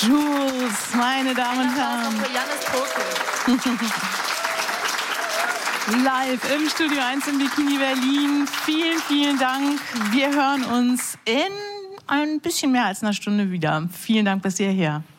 Jules, meine Damen und Herren. Live im Studio 1 im Bikini Berlin. Vielen, vielen Dank. Wir hören uns in ein bisschen mehr als einer Stunde wieder. Vielen Dank bis hierher.